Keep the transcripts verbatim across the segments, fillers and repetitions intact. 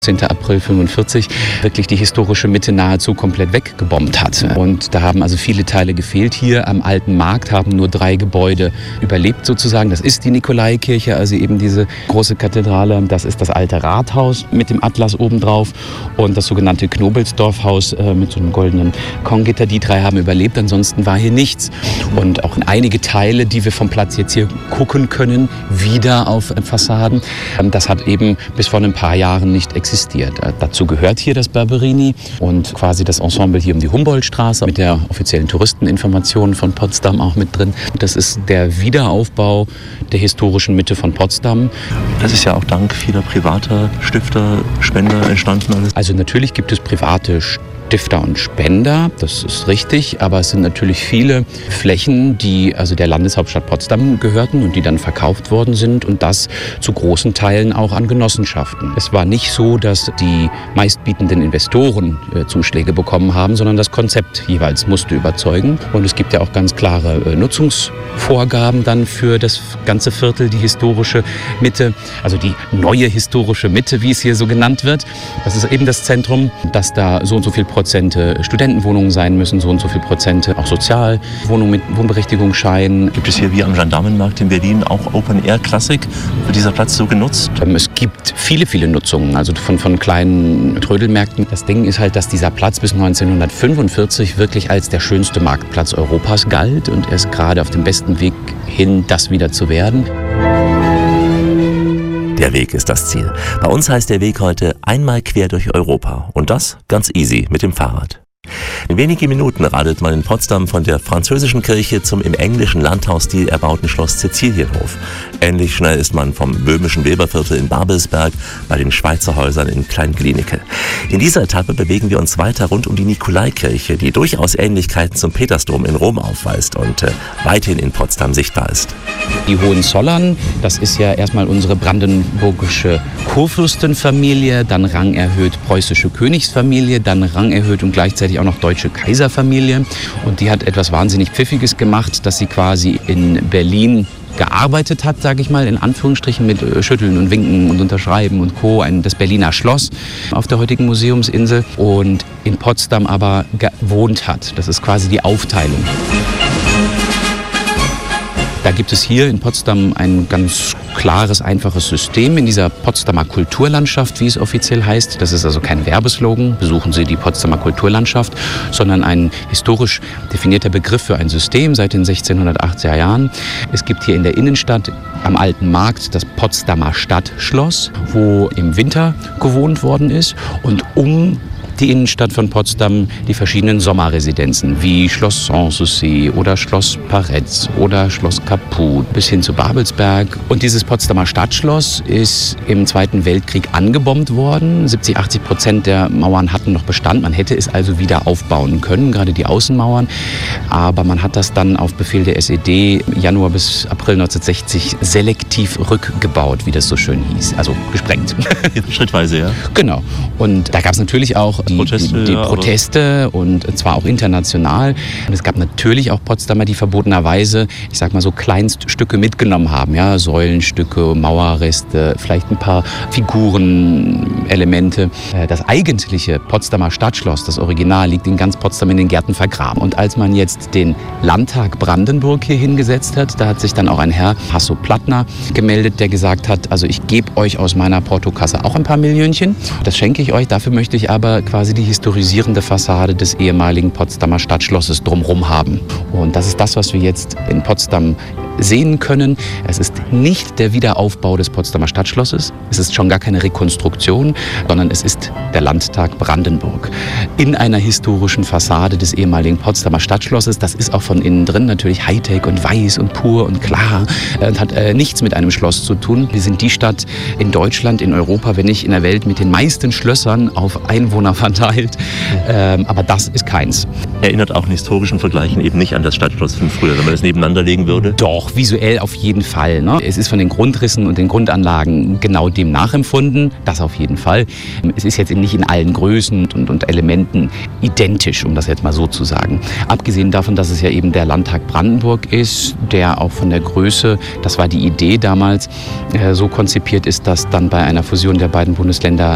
zehnten April fünfundvierzig wirklich die historische Mitte nahezu komplett weggebombt hat. Und da haben also viele Teile gefehlt. Hier am Alten Markt haben nur drei Gebäude überlebt sozusagen. Das ist die Nikolaikirche, also eben diese große Kathedrale. Das ist das alte Rathaus mit dem Atlas obendrauf und das sogenannte Knobelsdorfhaus äh, mit so einem goldenen Konggitter. Die drei haben überlebt, ansonsten war hier nichts. Und auch einige Teile, die wir vom Platz jetzt hier gucken können, wieder auf Fassaden. Das hat eben bis vor ein paar Jahren nicht existiert. Existiert. Dazu gehört hier das Barberini und quasi das Ensemble hier um die Humboldtstraße mit der offiziellen Touristeninformation von Potsdam auch mit drin. Das ist der Wiederaufbau der historischen Mitte von Potsdam. Das ist ja auch dank vieler privater Stifter, Spender entstanden alles. Also natürlich gibt es private Stifter und Spender, das ist richtig, aber es sind natürlich viele Flächen, die also der Landeshauptstadt Potsdam gehörten und die dann verkauft worden sind und das zu großen Teilen auch an Genossenschaften. Es war nicht so, dass die meistbietenden Investoren äh, Zuschläge bekommen haben, sondern das Konzept jeweils musste überzeugen und es gibt ja auch ganz klare äh, Nutzungsvorgaben dann für das ganze Viertel, die historische Mitte, also die neue historische Mitte, wie es hier so genannt wird. Das ist eben das Zentrum, dass da so und so viel Prozente Studentenwohnungen sein müssen, so und so viel Prozente auch Sozialwohnungen mit Wohnberechtigungsschein. Gibt es hier wie am Gendarmenmarkt in Berlin auch Open-Air-Klassik? Wird dieser Platz so genutzt? Es gibt viele, viele Nutzungen, also von, von kleinen Trödelmärkten. Das Ding ist halt, dass dieser Platz bis neunzehnhundertfünfundvierzig wirklich als der schönste Marktplatz Europas galt und er ist gerade auf dem besten Weg hin, das wieder zu werden. Der Weg ist das Ziel. Bei uns heißt der Weg heute einmal quer durch Europa. Und das ganz easy mit dem Fahrrad. In wenigen Minuten radelt man in Potsdam von der französischen Kirche zum im englischen Landhausstil erbauten Schloss Cäcilienhof. Ähnlich schnell ist man vom böhmischen Weberviertel in Babelsberg bei den Schweizer Häusern in Klein-Glienicke. In dieser Etappe bewegen wir uns weiter rund um die Nikolaikirche, die durchaus Ähnlichkeiten zum Petersdom in Rom aufweist und äh, weithin in Potsdam sichtbar ist. Die Hohenzollern, das ist ja erstmal unsere brandenburgische Kurfürstenfamilie, dann rangerhöht preußische Königsfamilie, dann rangerhöht und gleichzeitig auch noch deutsche Kaiserfamilie. Und die hat etwas wahnsinnig Pfiffiges gemacht, dass sie quasi in Berlin gearbeitet hat, sage ich mal, in Anführungsstrichen mit Schütteln und Winken und Unterschreiben und Co. Ein, das Berliner Schloss auf der heutigen Museumsinsel und in Potsdam aber gewohnt hat. Das ist quasi die Aufteilung. Da gibt es hier in Potsdam ein ganz klares, einfaches System in dieser Potsdamer Kulturlandschaft, wie es offiziell heißt. Das ist also kein Werbeslogan, besuchen Sie die Potsdamer Kulturlandschaft, sondern ein historisch definierter Begriff für ein System seit den sechzehnhundertachtziger Jahren. Es gibt hier in der Innenstadt am Alten Markt das Potsdamer Stadtschloss, wo im Winter gewohnt worden ist und um die Innenstadt von Potsdam die verschiedenen Sommerresidenzen wie Schloss Sanssouci oder Schloss Paretz oder Schloss Caputh bis hin zu Babelsberg. Und dieses Potsdamer Stadtschloss ist im Zweiten Weltkrieg angebombt worden. siebzig, achtzig Prozent der Mauern hatten noch Bestand. Man hätte es also wieder aufbauen können, gerade die Außenmauern. Aber man hat das dann auf Befehl der S E D Januar bis April neunzehnhundertsechzig selektiv rückgebaut, wie das so schön hieß. Also gesprengt. Schrittweise, ja? Genau. Und da gab es natürlich auch die Proteste, die, die ja, Proteste und zwar auch international. Und es gab natürlich auch Potsdamer, die verbotenerweise, ich sag mal so Kleinststücke mitgenommen haben, ja, Säulenstücke, Mauerreste, vielleicht ein paar Figurenelemente. Das eigentliche Potsdamer Stadtschloss, das Original, liegt in ganz Potsdam in den Gärten vergraben. Und als man jetzt den Landtag Brandenburg hier hingesetzt hat, da hat sich dann auch ein Herr, Hasso-Plattner, gemeldet, der gesagt hat, also ich gebe euch aus meiner Portokasse auch ein paar Millionchen. Das schenke ich euch, dafür möchte ich aber quasi die historisierende Fassade des ehemaligen Potsdamer Stadtschlosses drumherum haben. Und das ist das, was wir jetzt in Potsdam sehen können. Es ist nicht der Wiederaufbau des Potsdamer Stadtschlosses, es ist schon gar keine Rekonstruktion, sondern es ist der Landtag Brandenburg in einer historischen Fassade des ehemaligen Potsdamer Stadtschlosses. Das ist auch von innen drin natürlich Hightech und weiß und pur und klar und hat äh, nichts mit einem Schloss zu tun. Wir sind die Stadt in Deutschland, in Europa, wenn nicht in der Welt mit den meisten Schlössern auf Einwohner verteilt, ähm, aber das ist keins. Erinnert auch in historischen Vergleichen eben nicht an das Stadtschloss von früher, wenn man das nebeneinander legen würde? Doch, visuell auf jeden Fall. Ne? Es ist von den Grundrissen und den Grundanlagen genau dem nachempfunden, das auf jeden Fall. Es ist jetzt nicht in allen Größen und, und Elementen identisch, um das jetzt mal so zu sagen. Abgesehen davon, dass es ja eben der Landtag Brandenburg ist, der auch von der Größe, das war die Idee damals, äh, so konzipiert ist, dass dann bei einer Fusion der beiden Bundesländer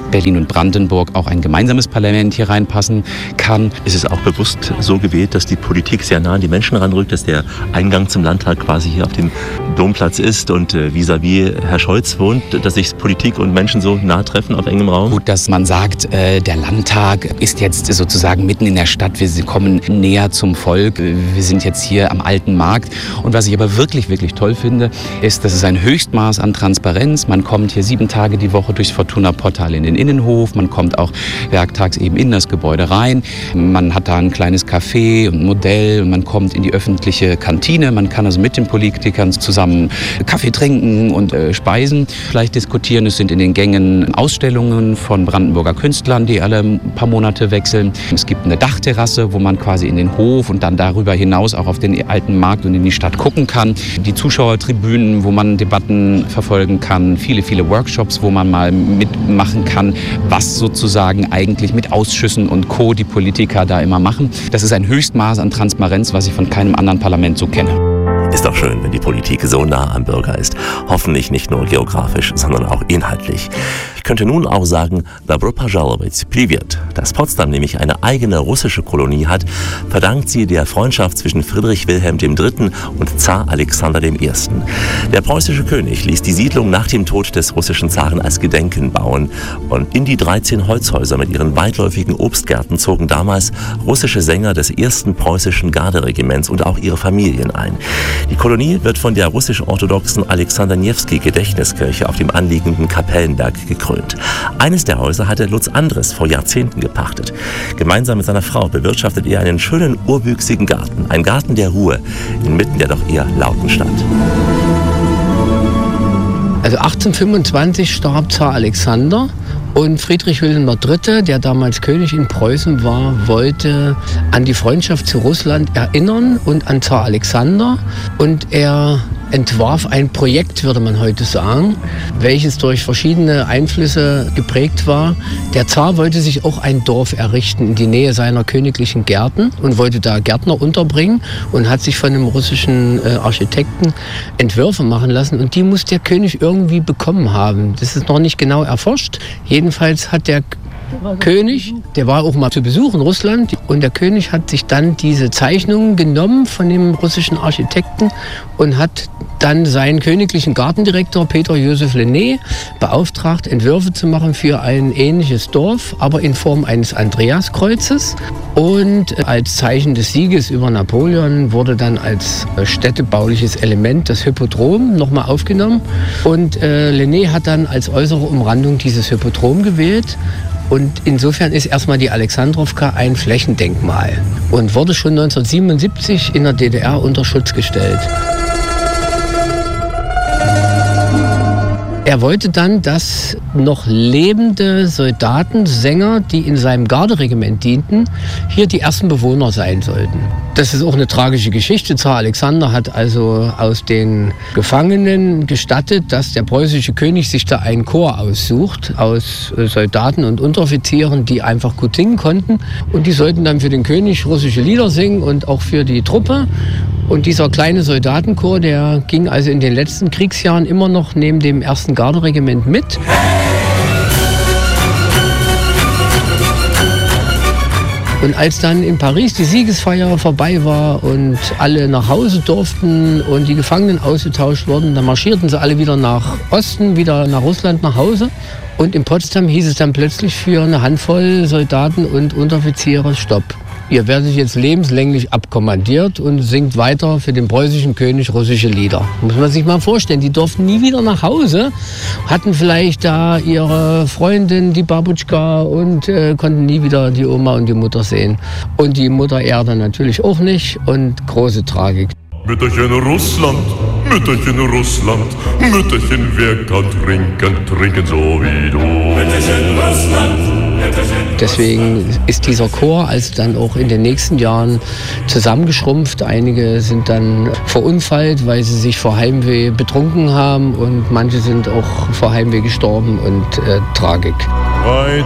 Berlin und Brandenburg auch ein gemeinsames Parlament hier reinpassen kann. Ist es auch bewusst so gewählt, dass die Politik sehr nah an die Menschen ranrückt, dass der Eingang zum Landtag quasi hier auf dem Domplatz ist und äh, vis-à-vis Herr Scholz wohnt, dass sich Politik und Menschen so nah treffen auf engem Raum? Gut, dass man sagt, äh, der Landtag ist jetzt sozusagen mitten in der Stadt, wir kommen näher zum Volk, wir sind jetzt hier am alten Markt. Und was ich aber wirklich, wirklich toll finde, ist, dass es ein Höchstmaß an Transparenz. Man kommt hier sieben Tage die Woche durchs Fortuna-Portal in den Innenhof, man kommt auch werktags eben in das Gebäude rein, man hat da ein kleines Café und ein Modell und man kommt in die öffentliche Kantine, man kann also mit den Politikern zusammen Kaffee trinken und äh, speisen, vielleicht diskutieren. Es sind in den Gängen Ausstellungen von Brandenburger Künstlern, die alle ein paar Monate wechseln. Es gibt eine Dachterrasse, wo man quasi in den Hof und dann darüber hinaus auch auf den alten Markt und in die Stadt gucken kann. Die Zuschauertribünen, wo man Debatten verfolgen kann. Viele, viele Workshops, wo man mal mitmachen kann, was sozusagen eigentlich mit Ausschüssen und Co. die Politiker da immer machen. Das ist ein Höchstmaß an Transparenz, was ich von keinem anderen Parlament so kenne. Ist doch schön, wenn die Politik so nah am Bürger ist. Hoffentlich nicht nur geografisch, sondern auch inhaltlich. Ich könnte nun auch sagen, Добро пожаловать, привет. Dass Potsdam nämlich eine eigene russische Kolonie hat, verdankt sie der Freundschaft zwischen Friedrich Wilhelm der Dritte und Zar Alexander der Erste. Der preußische König ließ die Siedlung nach dem Tod des russischen Zaren als Gedenken bauen. Und in die dreizehn Holzhäuser mit ihren weitläufigen Obstgärten zogen damals russische Sänger des ersten preußischen Garderegiments und auch ihre Familien ein. Die Kolonie wird von der russisch-orthodoxen Alexander-Newski-Gedächtniskirche auf dem anliegenden Kapellenberg gekrönt. Eines der Häuser hatte Lutz Andres vor Jahrzehnten gepachtet. Gemeinsam mit seiner Frau bewirtschaftet er einen schönen urwüchsigen Garten. Ein Garten der Ruhe inmitten der doch eher lauten Stadt. Also achtzehnhundertfünfundzwanzig starb Zar Alexander. Und Friedrich Wilhelm der Dritte, der damals König in Preußen war, wollte an die Freundschaft zu Russland erinnern und an Zar Alexander. Und er entwarf ein Projekt, würde man heute sagen, welches durch verschiedene Einflüsse geprägt war. Der Zar wollte sich auch ein Dorf errichten in die Nähe seiner königlichen Gärten und wollte da Gärtner unterbringen und hat sich von einem russischen äh, Architekten Entwürfe machen lassen. Und die muss der König irgendwie bekommen haben. Das ist noch nicht genau erforscht. Jedenfalls hat der König, der war auch mal zu Besuch in Russland, und der König hat sich dann diese Zeichnungen genommen von dem russischen Architekten und hat dann seinen königlichen Gartendirektor Peter Joseph Lenné beauftragt, Entwürfe zu machen für ein ähnliches Dorf, aber in Form eines Andreaskreuzes. Und als Zeichen des Sieges über Napoleon wurde dann als städtebauliches Element das Hippodrom nochmal aufgenommen. Und äh, Lenné hat dann als äußere Umrandung dieses Hippodrom gewählt. Und insofern ist erstmal die Alexandrowka ein Flächendenkmal und wurde schon neunzehnhundertsiebenundsiebzig in der D D R unter Schutz gestellt. Er wollte dann, dass noch lebende Soldaten, Sänger, die in seinem Garderegiment dienten, hier die ersten Bewohner sein sollten. Das ist auch eine tragische Geschichte. Zar Alexander hat also aus den Gefangenen gestattet, dass der preußische König sich da einen Chor aussucht aus Soldaten und Unteroffizieren, die einfach gut singen konnten. Und die sollten dann für den König russische Lieder singen und auch für die Truppe. Und dieser kleine Soldatenchor, der ging also in den letzten Kriegsjahren immer noch neben dem ersten Garderegiment mit. Und als dann in Paris die Siegesfeier vorbei war und alle nach Hause durften und die Gefangenen ausgetauscht wurden, dann marschierten sie alle wieder nach Osten, wieder nach Russland nach Hause. Und in Potsdam hieß es dann plötzlich für eine Handvoll Soldaten und Unteroffiziere: Stopp. Ihr werdet jetzt lebenslänglich abkommandiert und singt weiter für den preußischen König russische Lieder. Muss man sich mal vorstellen, die durften nie wieder nach Hause, hatten vielleicht da ihre Freundin, die Babutschka, und äh, konnten nie wieder die Oma und die Mutter sehen. Und die Mutter Erde natürlich auch nicht, und große Tragik. Mütterchen Russland, Mütterchen Russland, Mütterchen, wer kann trinken, trinken so wie du. Mütterchen Russland, Mütterchen. Deswegen ist dieser Chor also dann auch in den nächsten Jahren zusammengeschrumpft. Einige sind dann verunfallt, weil sie sich vor Heimweh betrunken haben, und manche sind auch vor Heimweh gestorben, und äh, Tragik. Weit